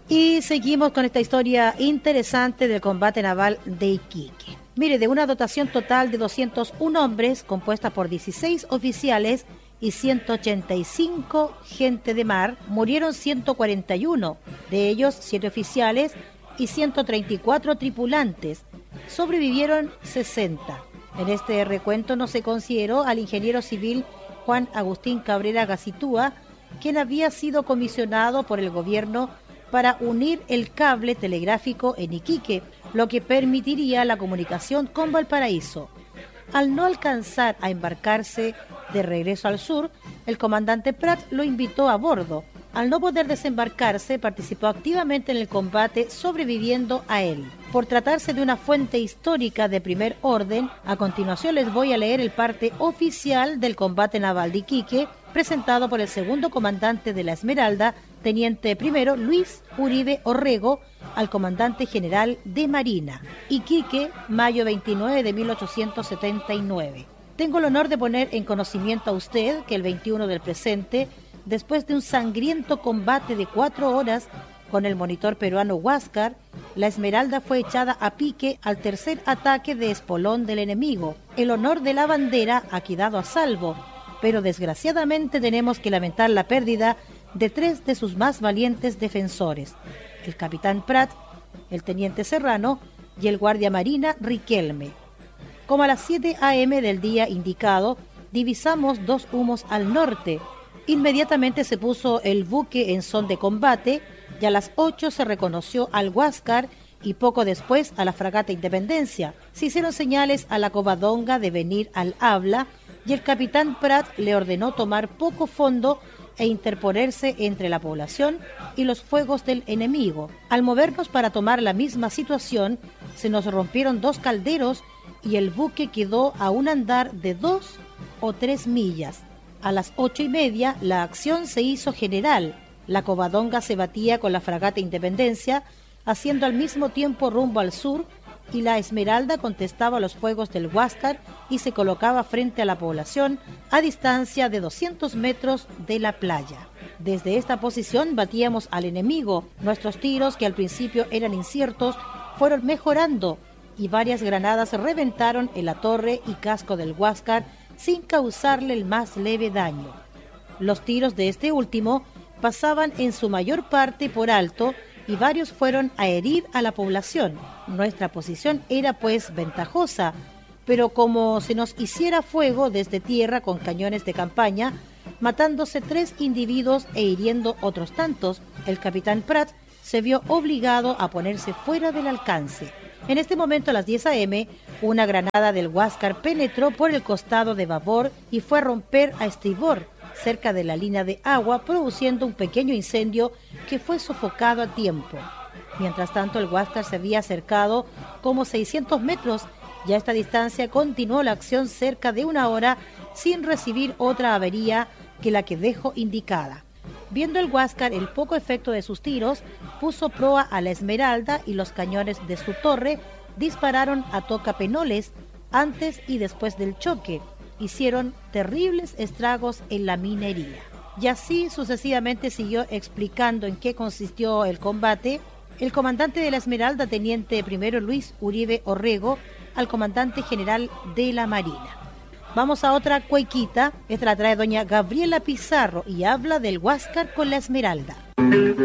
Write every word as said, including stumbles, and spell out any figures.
Y seguimos con esta historia interesante del combate naval de Iquique. Mire, de una dotación total de doscientos uno hombres, compuesta por dieciséis oficiales y ciento ochenta y cinco gente de mar, murieron ciento cuarenta y uno, de ellos siete oficiales y ciento treinta y cuatro tripulantes. Sobrevivieron sesenta. En este recuento no se consideró al ingeniero civil Juan Agustín Cabrera Gacitúa, quien había sido comisionado por el gobierno para unir el cable telegráfico en Iquique, lo que permitiría la comunicación con Valparaíso. Al no alcanzar a embarcarse de regreso al sur, el comandante Prat lo invitó a bordo. Al no poder desembarcarse, participó activamente en el combate, sobreviviendo a él. Por tratarse de una fuente histórica de primer orden, a continuación les voy a leer el parte oficial del combate naval de Iquique, presentado por el segundo comandante de la Esmeralda, teniente primero Luis Uribe Orrego, al comandante general de Marina. Iquique, mayo veintinueve de mil ochocientos setenta y nueve. Tengo el honor de poner en conocimiento a usted que el veintiuno del presente, después de un sangriento combate de cuatro horas con el monitor peruano Huáscar, la Esmeralda fue echada a pique al tercer ataque de espolón del enemigo. El honor de la bandera ha quedado a salvo, pero desgraciadamente tenemos que lamentar la pérdida de tres de sus más valientes defensores, el capitán Prat, el teniente Serrano y el guardia marina Riquelme. Como a las siete a eme del día indicado, divisamos dos humos al norte. Inmediatamente se puso el buque en son de combate y a las ocho se reconoció al Huáscar y poco después a la fragata Independencia. Se hicieron señales a la Covadonga de venir al habla y el capitán Prat le ordenó tomar poco fondo e interponerse entre la población y los fuegos del enemigo. Al movernos para tomar la misma situación, se nos rompieron dos calderos y el buque quedó a un andar de dos o tres millas. A las ocho y media la acción se hizo general. La Covadonga se batía con la fragata Independencia, haciendo al mismo tiempo rumbo al sur, y la Esmeralda contestaba los fuegos del Huáscar y se colocaba frente a la población a distancia de doscientos metros de la playa. Desde esta posición batíamos al enemigo. Nuestros tiros, que al principio eran inciertos, fueron mejorando y varias granadas reventaron en la torre y casco del Huáscar sin causarle el más leve daño. Los tiros de este último pasaban en su mayor parte por alto y varios fueron a herir a la población. Nuestra posición era pues ventajosa, pero como se nos hiciera fuego desde tierra con cañones de campaña, matándose tres individuos e hiriendo otros tantos, el capitán Prat se vio obligado a ponerse fuera del alcance. En este momento, a las diez a eme, una granada del Huáscar penetró por el costado de babor y fue a romper a estribor, cerca de la línea de agua, produciendo un pequeño incendio que fue sofocado a tiempo. Mientras tanto, el Huáscar se había acercado como seiscientos metros y a esta distancia continuó la acción cerca de una hora sin recibir otra avería que la que dejó indicada. Viendo el Huáscar el poco efecto de sus tiros, puso proa a la Esmeralda y los cañones de su torre dispararon a tocapenoles antes y después del choque. Hicieron terribles estragos en la minería. Y así sucesivamente siguió explicando en qué consistió el combate el comandante de la Esmeralda, teniente primero Luis Uribe Orrego, al comandante general de la Marina. Vamos a otra cuequita. Esta la trae doña Gabriela Pizarro y habla del Huáscar con la Esmeralda.